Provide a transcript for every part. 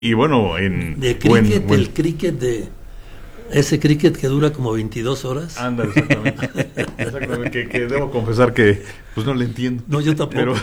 Y bueno, de cricket, el cricket de ese cricket que dura como 22 horas. Anda, exactamente. Exactamente, que debo confesar que pues no le entiendo. No, yo tampoco.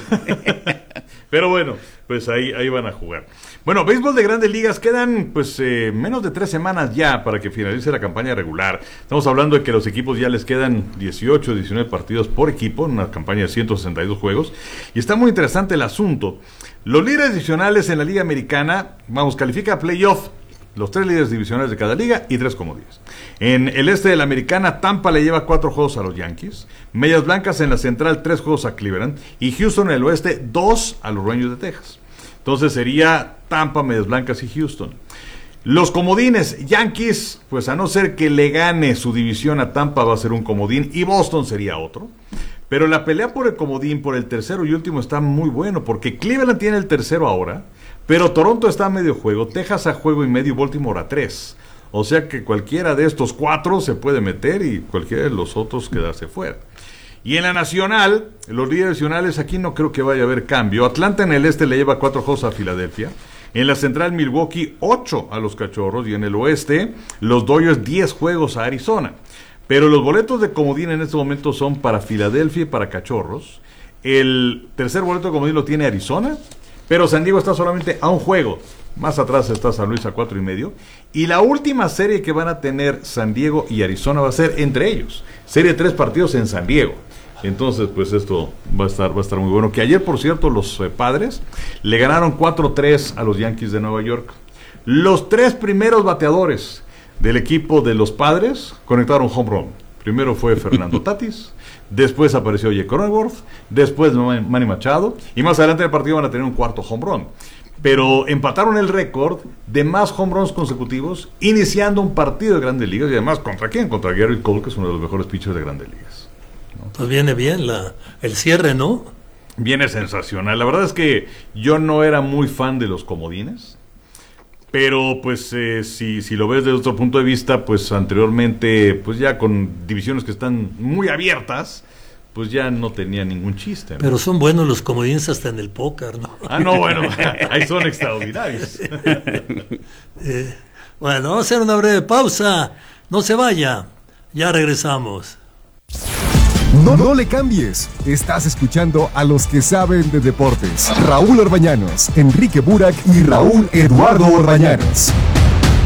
Pero bueno, pues ahí van a jugar. Bueno, béisbol de Grandes Ligas, quedan pues menos de 3 semanas ya para que finalice la campaña regular. Estamos hablando de que los equipos ya les quedan 18, 19 partidos por equipo, en una campaña de 162 juegos. Y está muy interesante el asunto. Los líderes divisionales en la Liga Americana, califica a playoff. Los 3 líderes divisionales de cada liga y 3 comodines. En el este de la Americana, Tampa le lleva 4 juegos a los Yankees. Medias Blancas en la Central, 3 juegos a Cleveland. Y Houston en el oeste, 2 a los Rangers de Texas. Entonces sería Tampa, Medias Blancas y Houston. Los comodines, Yankees, pues a no ser que le gane su división a Tampa, va a ser un comodín. Y Boston sería otro. Pero la pelea por el comodín, por el tercero y último, está muy bueno. Porque Cleveland tiene el tercero ahora. Pero Toronto está a medio juego, Texas a juego y medio y Baltimore a 3. O sea que cualquiera de estos 4 se puede meter y cualquiera de los otros quedarse fuera. Y en la nacional, los líderes nacionales, aquí no creo que vaya a haber cambio. Atlanta en el este le lleva 4 juegos a Filadelfia. En la central, Milwaukee 8 a los Cachorros. Y en el oeste, los Dodgers 10 juegos a Arizona. Pero los boletos de comodín en este momento son para Filadelfia y para Cachorros. El tercer boleto de comodín lo tiene Arizona. Pero San Diego está solamente a un juego. Más atrás está San Luis a 4.5. Y la última serie que van a tener San Diego y Arizona va a ser entre ellos. Serie de 3 partidos en San Diego. Entonces, pues esto va a estar muy bueno. Que ayer, por cierto, los Padres le ganaron 4-3 a los Yankees de Nueva York. Los 3 primeros bateadores del equipo de los Padres conectaron home run. Primero fue Fernando Tatis. Después apareció Jake Cronenworth, después Manny Machado, y más adelante del partido van a tener un cuarto home run. Pero empataron el récord de más home runs consecutivos, iniciando un partido de Grandes Ligas, y además, ¿contra quién? Contra Garrett Cole, que es uno de los mejores pitchers de Grandes Ligas, ¿no? Pues viene bien el cierre, ¿no? Viene sensacional. La verdad es que yo no era muy fan de los comodines. Pero pues si lo ves desde otro punto de vista, pues anteriormente, pues ya con divisiones que están muy abiertas, pues ya no tenía ningún chiste, ¿no? Pero son buenos los comodines hasta en el póker, ¿no? Ah, no, bueno, ahí son extraordinarios. Bueno, vamos a hacer una breve pausa. No se vaya, ya regresamos. No le cambies. Estás escuchando a los que saben de deportes. Raúl Orbañanos, Enrique Burak y Raúl Eduardo Orbañanos.